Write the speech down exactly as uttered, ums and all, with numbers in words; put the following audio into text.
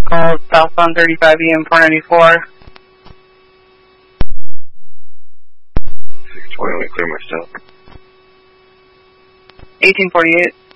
Call southbound thirty-five E M four ninety-four. six twenty, let me clear myself. eighteen forty-eight.